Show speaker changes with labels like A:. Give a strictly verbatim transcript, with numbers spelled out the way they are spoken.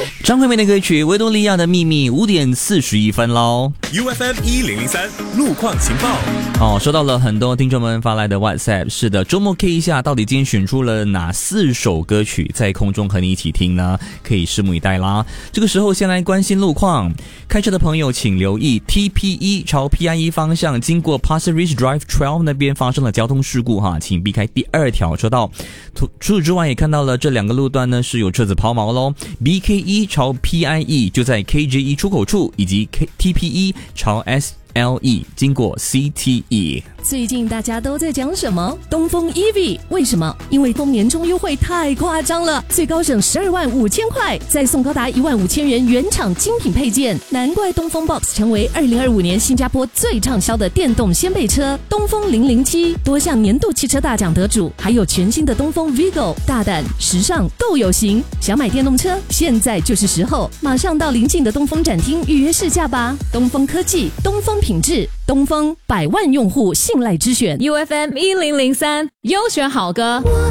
A: 张惠妹的歌曲《维多利亚的秘密》五点四十一分喽。
B: U F M 一零零三路况情报。
A: 哦，收到了很多听众们发来的 WhatsApp。是的，周末 K 一下，到底今天选出了哪四首歌曲在空中和你一起听呢？可以拭目以待啦。这个时候先来关心路况，开车的朋友请留意 T P 一 朝 P I 一 方向经过 Pasir Ris Drive 十二那边发生了交通事故哈，请避开第二条车道。除此之外也看到了这两个路段呢是有车子抛锚咯。 B K 一 朝 P I 一 就在 K J 一 出口处，以及 T P 一 朝 S L E 经过 C T E。
C: 最近大家都在讲什么？东风 E V， 为什么？因为东年终优惠太夸张了，最高省十二万五千块，再送高达一万五千元原厂精品配件，难怪东风 Box 成为二零二五年新加坡最畅销的电动掀背车。东风零零七多项年度汽车大奖得主，还有全新的东风 Vigo， 大胆时尚够有型。想买电动车，现在就是时候，马上到邻近的东风展厅预约试驾吧。东风科技，东风品质，东风百万用户信赖之选。
D: U F M 一零零三优选好歌。